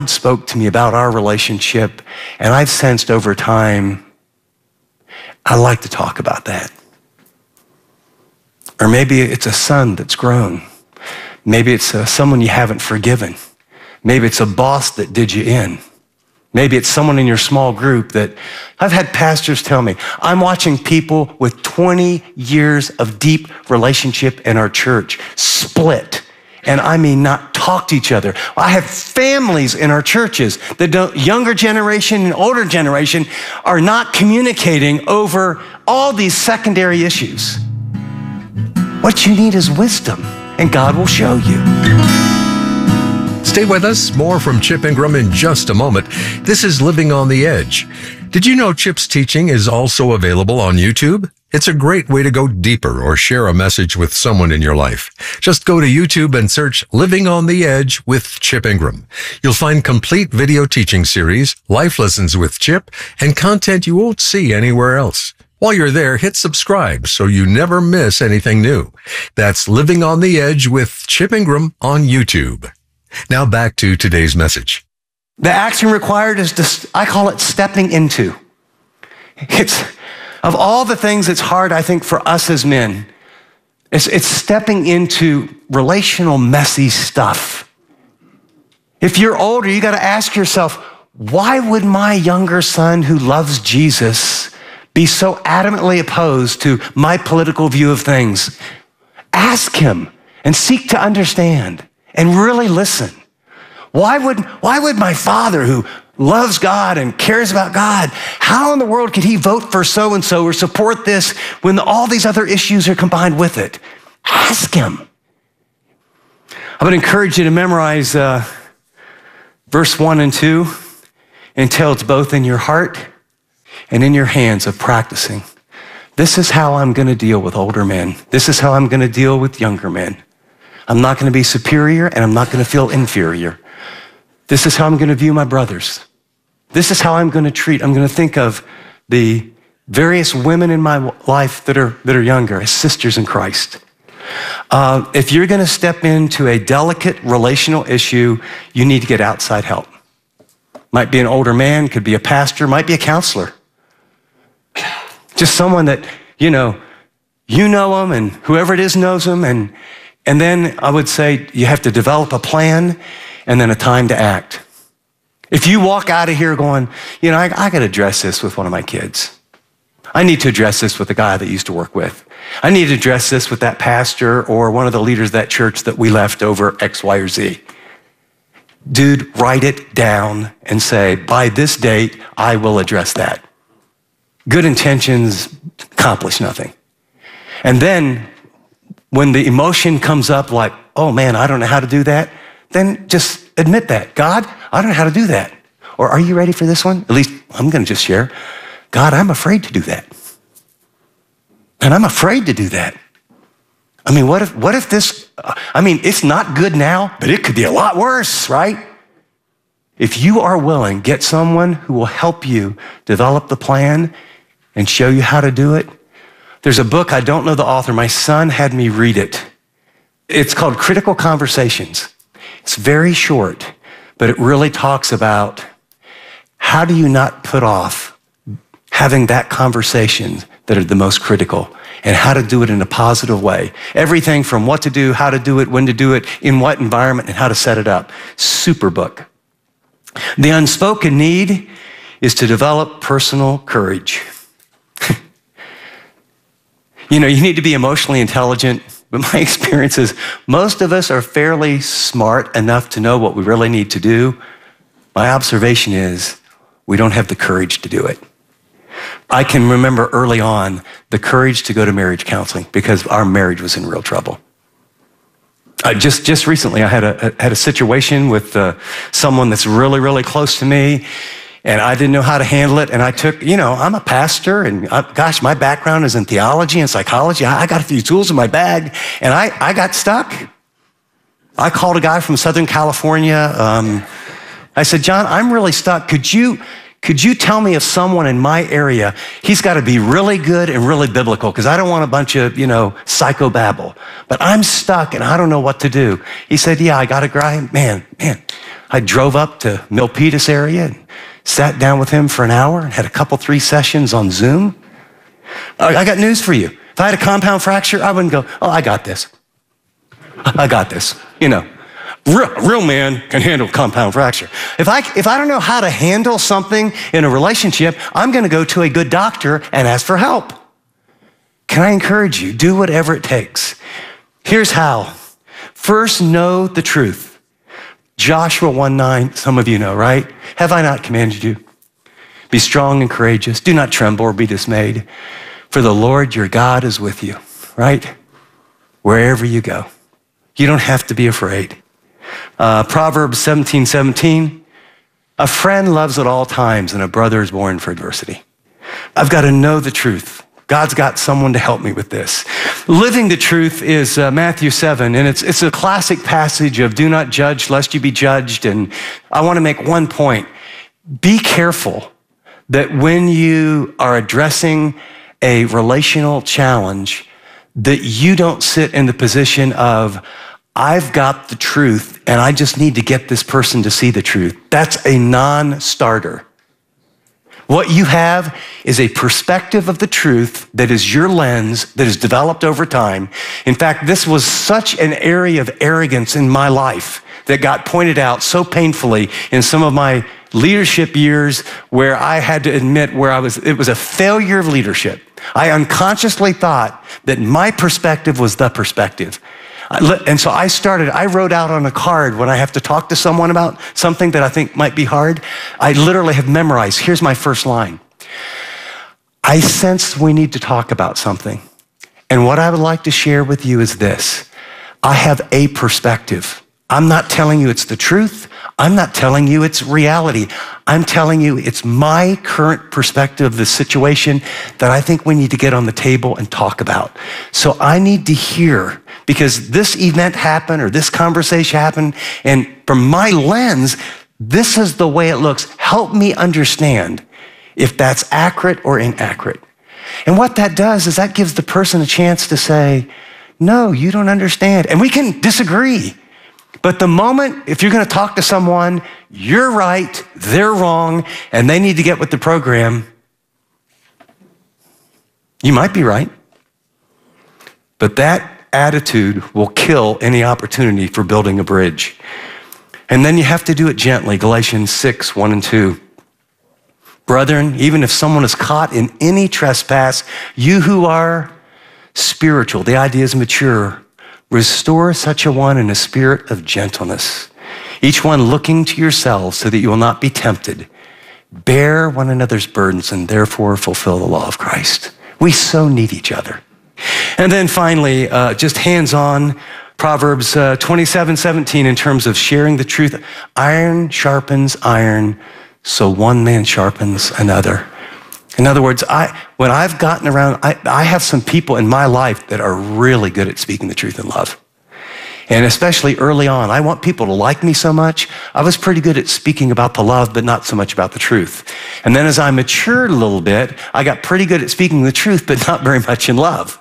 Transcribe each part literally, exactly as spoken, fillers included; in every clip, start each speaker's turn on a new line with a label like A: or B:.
A: spoke to me about our relationship, and I've sensed over time, I like to talk about that. Or maybe it's a son that's grown. Maybe it's uh, someone you haven't forgiven. Maybe it's a boss that did you in. Maybe it's someone in your small group that, I've had pastors tell me, I'm watching people with twenty years of deep relationship in our church split. And I mean, not talk to each other. I have families in our churches that don't, younger generation and older generation are not communicating over all these secondary issues. What you need is wisdom, and God will show you.
B: Stay with us. More from Chip Ingram in just a moment. This is Living on the Edge. Did you know Chip's teaching is also available on YouTube? It's a great way to go deeper or share a message with someone in your life. Just go to YouTube and search Living on the Edge with Chip Ingram. You'll find complete video teaching series, life lessons with Chip, and content you won't see anywhere else. While you're there, hit subscribe so you never miss anything new. That's Living on the Edge with Chip Ingram on YouTube. Now back to today's message.
A: The action required is, to, I call it stepping into. It's, of all the things that's hard, I think, for us as men, it's, it's stepping into relational, messy stuff. If you're older, you got to ask yourself, why would my younger son who loves Jesus be so adamantly opposed to my political view of things? Ask him and seek to understand and really listen. Why would, why would my father who loves God and cares about God, how in the world could he vote for so-and-so or support this when all these other issues are combined with it? Ask him. I would encourage you to memorize uh, verse one and two until it's both in your heart and in your hands of practicing. This is how I'm going to deal with older men. This is how I'm going to deal with younger men. I'm not going to be superior and I'm not going to feel inferior. This is how I'm going to view my brothers. This is how I'm going to treat, I'm going to think of the various women in my life that are, that are younger as sisters in Christ. Uh, if you're going to step into a delicate relational issue, you need to get outside help. Might be an older man, could be a pastor, might be a counselor. Just someone that, you know, you know them and whoever it is knows them. And, and then I would say you have to develop a plan and then a time to act. If you walk out of here going, you know, I, I got to address this with one of my kids. I need to address this with the guy that I used to work with. I need to address this with that pastor or one of the leaders of that church that we left over X, Y, or Z. Dude, write it down and say, by this date, I will address that. Good intentions accomplish nothing. And then when the emotion comes up like, oh man, I don't know how to do that, then just admit that. God, I don't know how to do that. Or are you ready for this one? At least I'm going to just share. God, I'm afraid to do that. And I'm afraid to do that. I mean, what if, what if this, I mean, it's not good now, but it could be a lot worse, right? If you are willing, get someone who will help you develop the plan and show you how to do it. There's a book, I don't know the author. My son had me read it. It's called Critical Conversations. It's very short, but it really talks about how do you not put off having that conversation that are the most critical and how to do it in a positive way. Everything from what to do, how to do it, when to do it, in what environment, and how to set it up. Super book. The unspoken need is to develop personal courage. You know, you need to be emotionally intelligent, but my experience is most of us are fairly smart enough to know what we really need to do. My observation is we don't have the courage to do it. I can remember early on the courage to go to marriage counseling because our marriage was in real trouble. I just, just recently, I had a, had a situation with uh, someone that's really, really close to me, and I didn't know how to handle it. And I took, you know, I'm a pastor, and I, gosh, my background is in theology and psychology. I, I got a few tools in my bag, and I, I got stuck. I called a guy from Southern California. Um, I said, John, I'm really stuck. Could you, could you tell me if someone in my area, he's got to be really good and really biblical, because I don't want a bunch of, you know, psychobabble. But I'm stuck, and I don't know what to do. He said, yeah, I got a guy. Man, man, I drove up to Milpitas area and sat down with him for an hour and had a couple, three sessions on Zoom. I got news for you. If I had a compound fracture, I wouldn't go, oh, I got this. I got this, you know. Real, real man can handle compound fracture. If I, if I don't know how to handle something in a relationship, I'm going to go to a good doctor and ask for help. Can I encourage you? Do whatever it takes. Here's how. First, know the truth. Joshua one nine, some of you know, right? Have I not commanded you? Be strong and courageous. Do not tremble or be dismayed. For the Lord your God is with you, right? Wherever you go. You don't have to be afraid. Uh, Proverbs seventeen seventeen, a friend loves at all times and a brother is born for adversity. I've got to know the truth. God's got someone to help me with this. Living the truth is uh, Matthew seven, and it's, it's a classic passage of do not judge lest you be judged. And I want to make one point. Be careful that when you are addressing a relational challenge, that you don't sit in the position of, I've got the truth and I just need to get this person to see the truth. That's a non-starter. What you have is a perspective of the truth that is your lens that is developed over time. In fact, this was such an area of arrogance in my life that got pointed out so painfully in some of my leadership years where I had to admit where I was, it was a failure of leadership. I unconsciously thought that my perspective was the perspective. And so I started, I wrote out on a card when I have to talk to someone about something that I think might be hard. I literally have memorized, here's my first line. I sense we need to talk about something. And what I would like to share with you is this. I have a perspective. I'm not telling you it's the truth. I'm not telling you it's reality. I'm telling you it's my current perspective of the situation that I think we need to get on the table and talk about. So I need to hear, because this event happened or this conversation happened, and from my lens, this is the way it looks. Help me understand if that's accurate or inaccurate. And what that does is that gives the person a chance to say, no, you don't understand. And we can disagree. But the moment, if you're going to talk to someone, you're right, they're wrong, and they need to get with the program, you might be right. But that attitude will kill any opportunity for building a bridge. And then you have to do it gently. Galatians six, one and two. Brethren, even if someone is caught in any trespass, you who are spiritual, the idea is mature, restore such a one in a spirit of gentleness, each one looking to yourselves so that you will not be tempted. Bear one another's burdens and therefore fulfill the law of Christ. We so need each other. And then finally, uh, just hands-on, Proverbs uh, twenty-seven seventeen in terms of sharing the truth. Iron sharpens iron, so one man sharpens another. In other words, I, when I've gotten around, I, I have some people in my life that are really good at speaking the truth in love. And especially early on, I want people to like me so much. I was pretty good at speaking about the love, but not so much about the truth. And then as I matured a little bit, I got pretty good at speaking the truth, but not very much in love.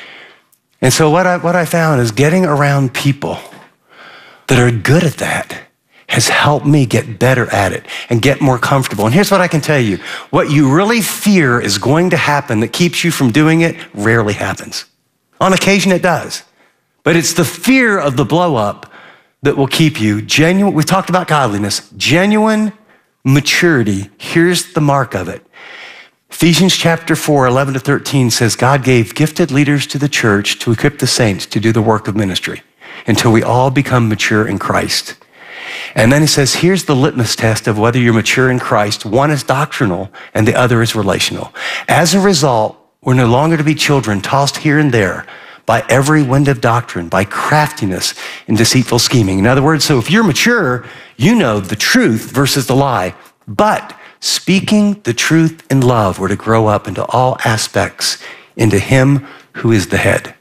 A: And so what I, what I found is getting around people that are good at that has helped me get better at it and get more comfortable. And here's what I can tell you. What you really fear is going to happen that keeps you from doing it rarely happens. On occasion it does. But it's the fear of the blow up that will keep you genuine. We talked about godliness. Genuine maturity. Here's the mark of it. Ephesians chapter four, eleven to thirteen says, God gave gifted leaders to the church to equip the saints to do the work of ministry until we all become mature in Christ. And then he says, here's the litmus test of whether you're mature in Christ. One is doctrinal and the other is relational. As a result, we're no longer to be children tossed here and there by every wind of doctrine, by craftiness and deceitful scheming. In other words, so if you're mature, you know the truth versus the lie. But speaking the truth in love, we're to grow up into all aspects into him who is the head.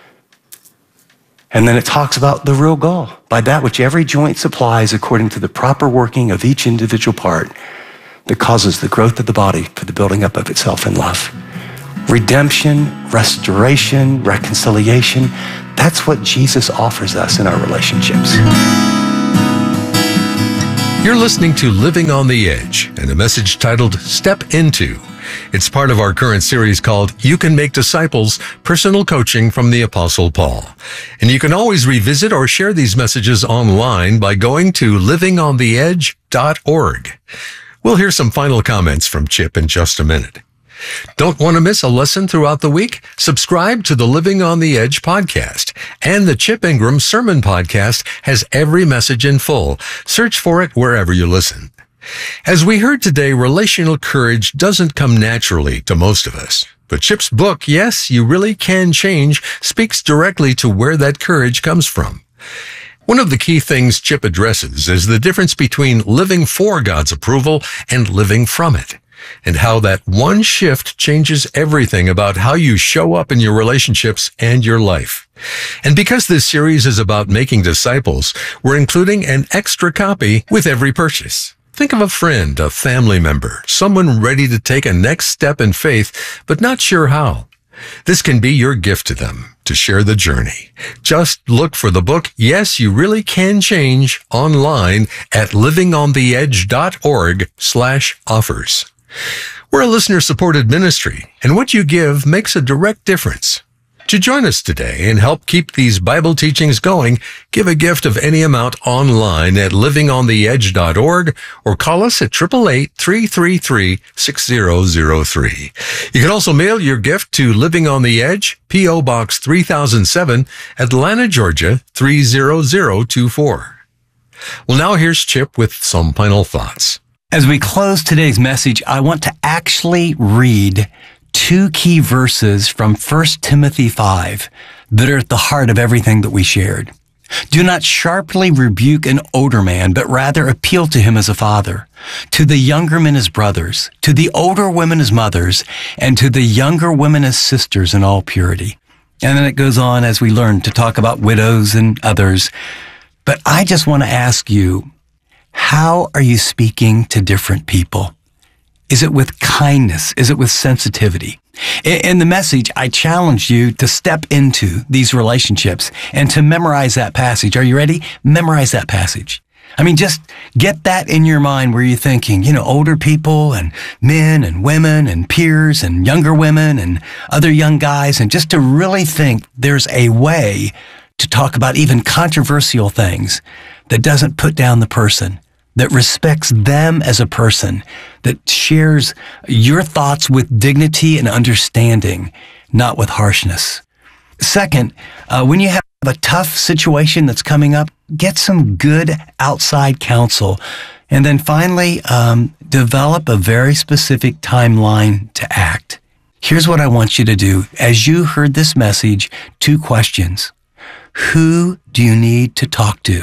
A: And then it talks about the real goal, by that which every joint supplies according to the proper working of each individual part that causes the growth of the body for the building up of itself in love. Redemption, restoration, reconciliation, that's what Jesus offers us in our relationships.
B: You're listening to Living on the Edge and a message titled Step Into. It's part of our current series called You Can Make Disciples, Personal Coaching from the Apostle Paul. And you can always revisit or share these messages online by going to living on the edge dot org. We'll hear some final comments from Chip in just a minute. Don't want to miss a lesson throughout the week? Subscribe to the Living on the Edge podcast. And the Chip Ingram Sermon Podcast has every message in full. Search for it wherever you listen. As we heard today, relational courage doesn't come naturally to most of us. But Chip's book, Yes, You Really Can Change, speaks directly to where that courage comes from. One of the key things Chip addresses is the difference between living for God's approval and living from it, and how that one shift changes everything about how you show up in your relationships and your life. And because this series is about making disciples, we're including an extra copy with every purchase. Think of a friend, a family member, someone ready to take a next step in faith, but not sure how. This can be your gift to them, to share the journey. Just look for the book, Yes, You Really Can Change, online at living on the edge dot org slash offers. We're a listener-supported ministry, and what you give makes a direct difference. To join us today and help keep these Bible teachings going, give a gift of any amount online at living on the edge dot org or call us at eight eight eight, three three three, six zero zero three. You can also mail your gift to Living on the Edge, P O Box three thousand seven, Atlanta, Georgia three zero zero two four. Well, now here's Chip with some final thoughts.
A: As we close today's message, I want to actually read two key verses from First Timothy five that are at the heart of everything that we shared. Do not sharply rebuke an older man, but rather appeal to him as a father, to the younger men as brothers, to the older women as mothers, and to the younger women as sisters in all purity. And then it goes on as we learn to talk about widows and others. But I just want to ask you, how are you speaking to different people? Is it with kindness? Is it with sensitivity? In the message, I challenged you to step into these relationships and to memorize that passage. Are you ready? Memorize that passage. I mean, just get that in your mind where you're thinking, you know, older people and men and women and peers and younger women and other young guys, and just to really think there's a way to talk about even controversial things that doesn't put down the person, that respects them as a person, that shares your thoughts with dignity and understanding, not with harshness. Second, uh, when you have a tough situation that's coming up, get some good outside counsel. And then finally, um, develop a very specific timeline to act. Here's what I want you to do. As you heard this message, two questions. Who do you need to talk to?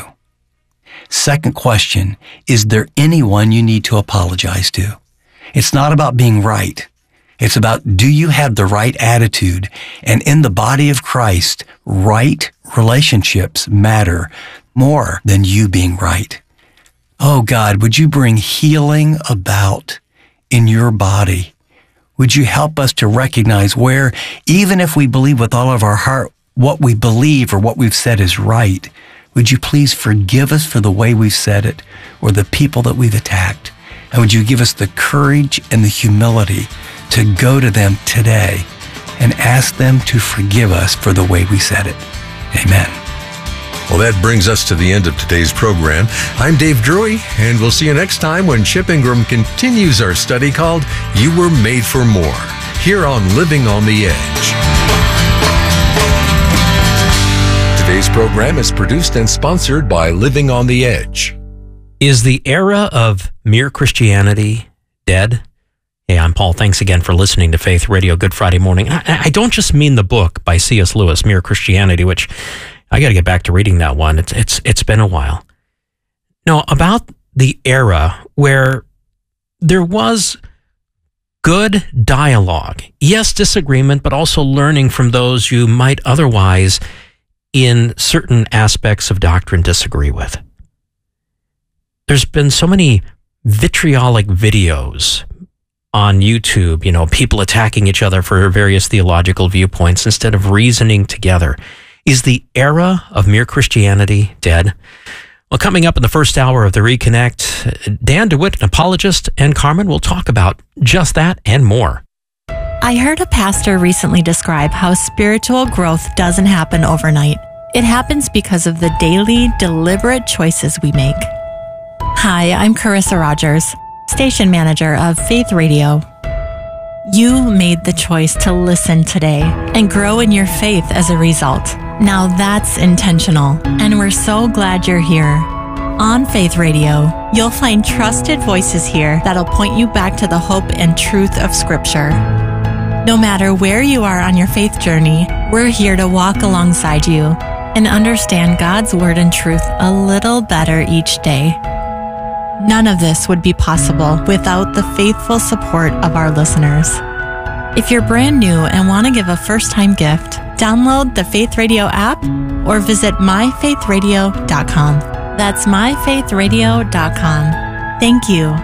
A: Second question, is there anyone you need to apologize to? It's not about being right. It's about, do you have the right attitude? And in the body of Christ, right relationships matter more than you being right. Oh God, would you bring healing about in your body? Would you help us to recognize where, even if we believe with all of our heart what we believe or what we've said is right, would you please forgive us for the way we've said it or the people that we've attacked? And would you give us the courage and the humility to go to them today and ask them to forgive us for the way we said it? Amen.
B: Well, that brings us to the end of today's program. I'm Dave Drury, and we'll see you next time when Chip Ingram continues our study called You Were Made for More, here on Living on the Edge. Today's program is produced and sponsored by Living on the Edge.
C: Is the era of mere Christianity dead? Hey, I'm Paul. Thanks again for listening to Faith Radio Good Friday morning. I, I don't just mean the book by C S Lewis, Mere Christianity, which I got to get back to reading that one. It's it's it's been a while. No, about the era where there was good dialogue. Yes, disagreement, but also learning from those you might otherwise in certain aspects of doctrine disagree with. There's been so many vitriolic videos on YouTube, you know, people attacking each other for various theological viewpoints instead of reasoning together. Is the era of mere Christianity dead? Well, coming up in the first hour of the Reconnect, Dan DeWitt, an apologist, and Carmen will talk about just that and more.
D: I heard a pastor recently describe how spiritual growth doesn't happen overnight. It happens because of the daily, deliberate choices we make. Hi, I'm Carissa Rogers, station manager of Faith Radio. You made the choice to listen today and grow in your faith as a result. Now that's intentional, and we're so glad you're here. On Faith Radio, you'll find trusted voices here that'll point you back to the hope and truth of Scripture. No matter where you are on your faith journey, we're here to walk alongside you and understand God's Word and truth a little better each day. None of this would be possible without the faithful support of our listeners. If you're brand new and want to give a first-time gift, download the Faith Radio app or visit my faith radio dot com. That's my faith radio dot com. Thank you.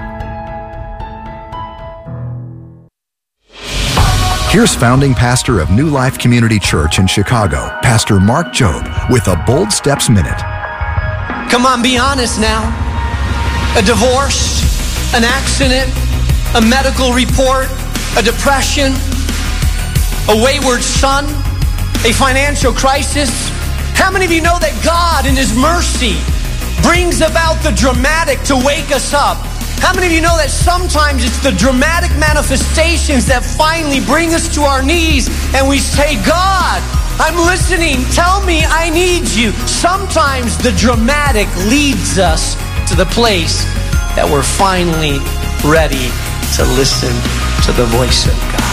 E: Here's founding pastor of New Life Community Church in Chicago, Pastor Mark Jobe, with a Bold Steps Minute.
F: Come on, be honest now. A divorce, an accident, a medical report, a depression, a wayward son, a financial crisis. How many of you know that God in His mercy brings about the dramatic to wake us up? How many of you know that sometimes it's the dramatic manifestations that finally bring us to our knees and we say, God, I'm listening. Tell me I need you. Sometimes the dramatic leads us to the place that we're finally ready to listen to the voice of God.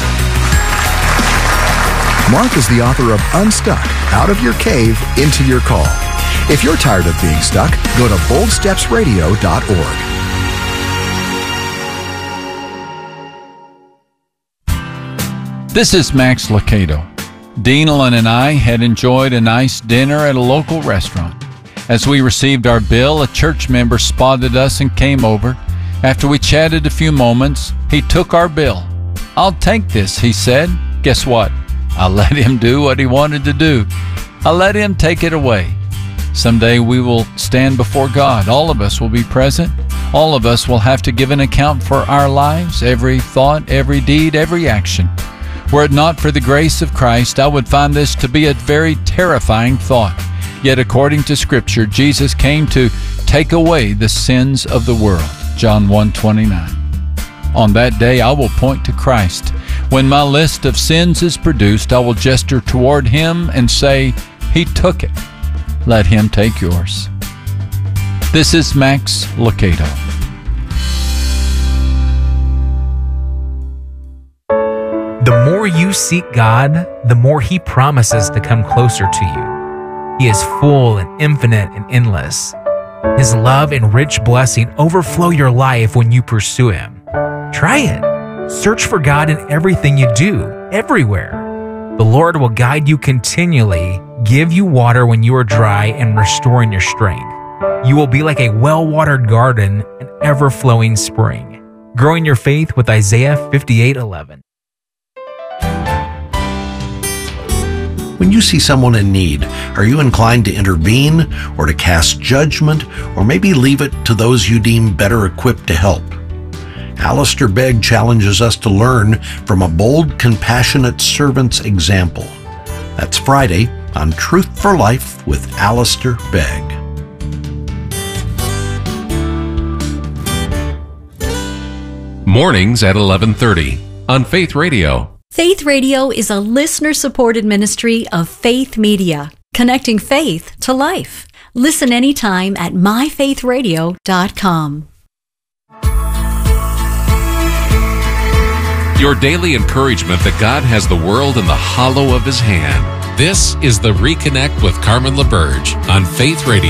E: Mark is the author of Unstuck, Out of Your Cave, Into Your Call. If you're tired of being stuck, go to bold steps radio dot org.
G: This is Max Lucado. Deanlin and I had enjoyed a nice dinner at a local restaurant. As we received our bill, a church member spotted us and came over. After we chatted a few moments, he took our bill. I'll take this, he said. Guess what? I let him do what he wanted to do. I let him take it away. Someday we will stand before God. All of us will be present. All of us will have to give an account for our lives, every thought, every deed, every action. Were it not for the grace of Christ, I would find this to be a very terrifying thought. Yet according to Scripture, Jesus came to take away the sins of the world. John one twenty-nine. On that day I will point to Christ. When my list of sins is produced, I will gesture toward Him and say, He took it. Let Him take yours. This is Max Lucado.
H: The more you seek God, the more He promises to come closer to you. He is full and infinite and endless. His love and rich blessing overflow your life when you pursue Him. Try it. Search for God in everything you do, everywhere. The Lord will guide you continually, give you water when you are dry, and restore in your strength. You will be like a well-watered garden, an ever-flowing spring. Growing your faith with Isaiah fifty-eight eleven.
I: When you see someone in need, are you inclined to intervene or to cast judgment, or maybe leave it to those you deem better equipped to help? Alistair Begg challenges us to learn from a bold, compassionate servant's example. That's Friday on Truth for Life with Alistair Begg.
J: Mornings at eleven thirty on Faith Radio.
K: Faith Radio is a listener-supported ministry of Faith Media, connecting faith to life. Listen anytime at my faith radio dot com.
J: Your daily encouragement that God has the world in the hollow of His hand. This is the Reconnect with Carmen LaBerge on Faith Radio.